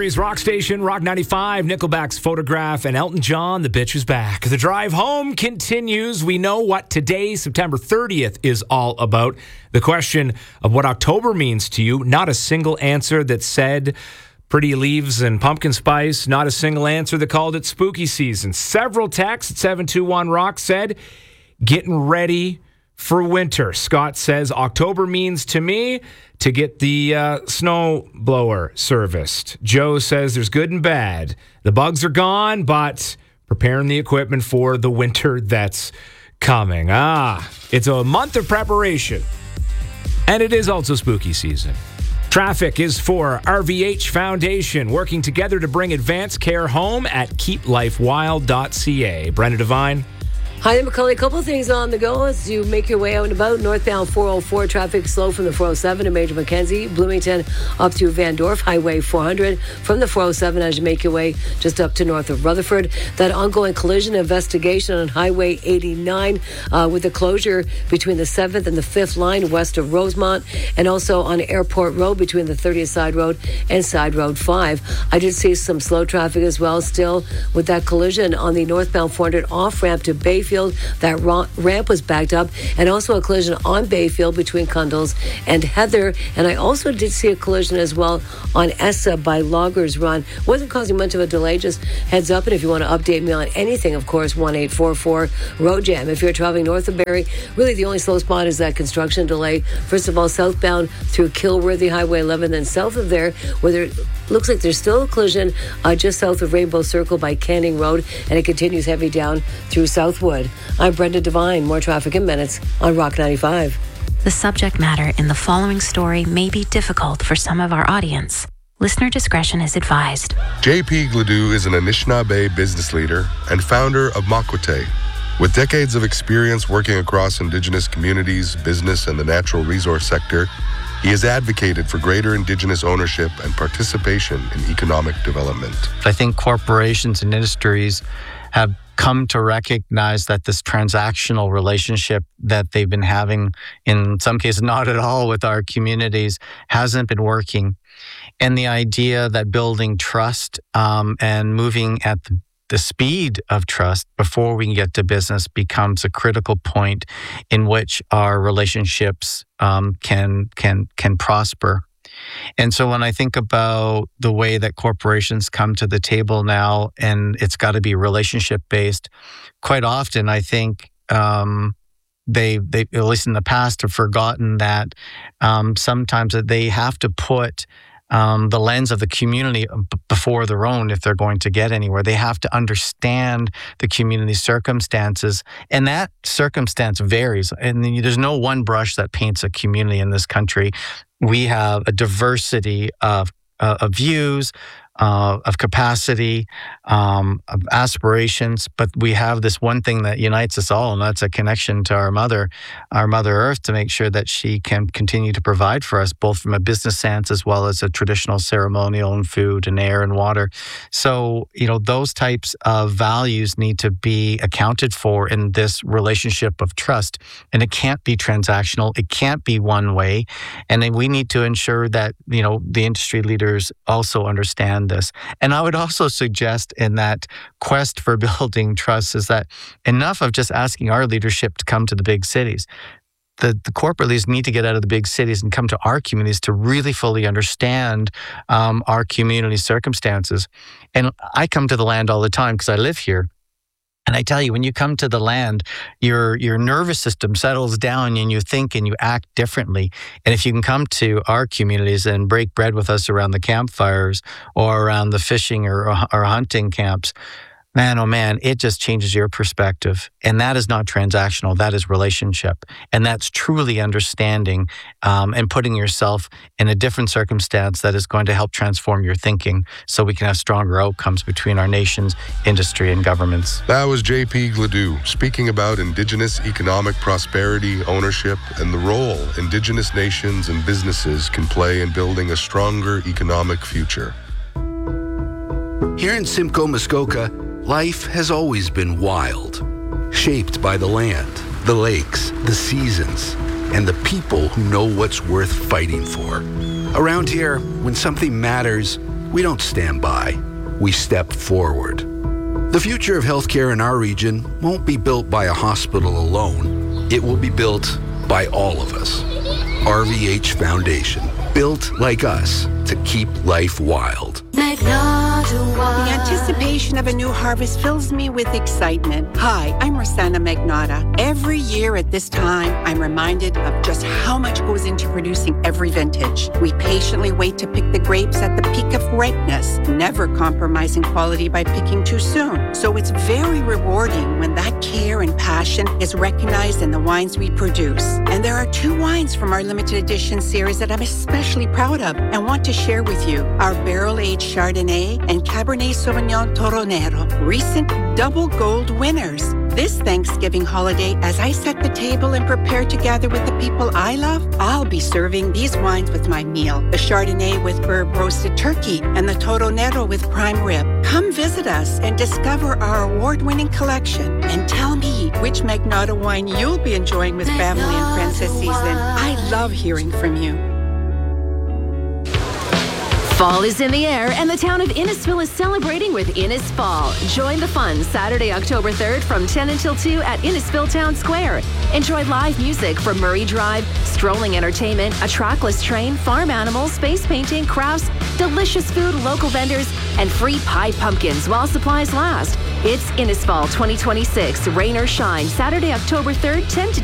Calgary's rock station, Rock 95, Nickelback's Photograph, and Elton John, The Bitch is Back. The drive home continues. We know what today, September 30th, is all about. The question of what October means to you. Not a single answer that said pretty leaves and pumpkin spice. Not a single answer that called it spooky season. Several texts at 721-ROCK said, getting ready for winter. Scott says, October means to me to get the snow blower serviced. Joe says there's good and bad. The bugs are gone, but preparing the equipment for the winter that's coming. It's a month of preparation. And it is also spooky season. Traffic is for RVH Foundation, working together to bring advanced care home at keeplifewild.ca. Brenda Devine. Hi, I'm Macaulay. A couple of things on the go as you make your way out and about. Northbound 404, traffic slow from the 407 to Major Mackenzie, Bloomington up to Van Dorp, Highway 400 from the 407 as you make your way just up to north of Rutherford. That ongoing collision investigation on Highway 89 with the closure between the 7th and the 5th line west of Rosemont, and also on Airport Road between the 30th Side Road and Side Road 5. I did see some slow traffic as well still with that collision on the northbound 400 off-ramp to Bayfield. That ramp was backed up, and also a collision on Bayfield between Cundles and Heather. And I also did see a collision as well on Essa by Loggers Run. Wasn't causing much of a delay, just heads up. And if you want to update me on anything, of course, 1-844 Road Jam. If you're traveling north of Barrie, really the only slow spot is that construction delay. First of all, southbound through Kilworthy, Highway 11, then south of there, where there looks like there's still a collision just south of Rainbow Circle by Canning Road, and it continues heavy down through Southwood. I'm Brenda Devine. More traffic in minutes on Rock 95. The subject matter in the following story may be difficult for some of our audience. Listener discretion is advised. J.P. Gladue is an Anishinaabe business leader and founder of Makwate. With decades of experience working across Indigenous communities, business, and the natural resource sector, he has advocated for greater Indigenous ownership and participation in economic development. I think corporations and industries have come to recognize that this transactional relationship that they've been having, in some cases not at all, with our communities hasn't been working. And the idea that building trust and moving at the speed of trust before we can get to business becomes a critical point in which our relationships can prosper. And so when I think about the way that corporations come to the table now, and it's got to be relationship-based, quite often I think they at least in the past, have forgotten that sometimes that they have to put the lens of the community before their own if they're going to get anywhere. They have to understand the community circumstances, and that circumstance varies. And there's no one brush that paints a community in this country. We have a diversity of views, of capacity, of aspirations, but we have this one thing that unites us all, and that's a connection to our Mother Earth, to make sure that she can continue to provide for us, both from a business sense as well as a traditional ceremonial and food and air and water. So, those types of values need to be accounted for in this relationship of trust, and it can't be transactional. It can't be one way, and then we need to ensure that, the industry leaders also understand this. And I would also suggest in that quest for building trust is that enough of just asking our leadership to come to the big cities. The corporate leaders need to get out of the big cities and come to our communities to really fully understand our community circumstances. And I come to the land all the time because I live here. And I tell you, when you come to the land, your nervous system settles down and you think and you act differently. And if you can come to our communities and break bread with us around the campfires or around the fishing or hunting camps, man, oh man, it just changes your perspective. And that is not transactional. That is relationship. And that's truly understanding and putting yourself in a different circumstance that is going to help transform your thinking so we can have stronger outcomes between our nations, industry, and governments. That was J.P. Gladue speaking about Indigenous economic prosperity, ownership, and the role Indigenous nations and businesses can play in building a stronger economic future. Here in Simcoe, Muskoka, life has always been wild, shaped by the land, the lakes, the seasons, and the people who know what's worth fighting for. Around here, when something matters, We don't stand by. We step forward. The future of healthcare in our region won't be built by a hospital alone. It will be built by all of us. RVH Foundation, built like us to keep life wild. The anticipation of a new harvest fills me with excitement. Hi, I'm Rosanna Magnata. Every year at this time, I'm reminded of just how much goes into producing every vintage. We patiently wait to pick the grapes at the peak of ripeness, never compromising quality by picking too soon. So it's very rewarding when that care and passion is recognized in the wines we produce. And there are 2 wines from our limited edition series that I'm especially proud of and want to share with you. Our barrel-aged Chardonnay and Cabernet Sauvignon Toronero, recent double gold winners. This Thanksgiving holiday, as I set the table and prepare to gather with the people I love, I'll be serving these wines with my meal. The Chardonnay with herb roasted turkey and the Toronero with prime rib. Come visit us and discover our award-winning collection and tell me which Magnata wine you'll be enjoying with family and friends this season. I love hearing from you. Fall is in the air, and the town of Innisfil is celebrating with Innis Fall. Join the fun Saturday, October 3rd from 10 until 2 at Innisfil Town Square. Enjoy live music from Murray Drive, strolling entertainment, a trackless train, farm animals, space painting, crafts, delicious food, local vendors, and free pie pumpkins while supplies last. It's Innisfall 2026, rain or shine, Saturday, October 3rd, 10 to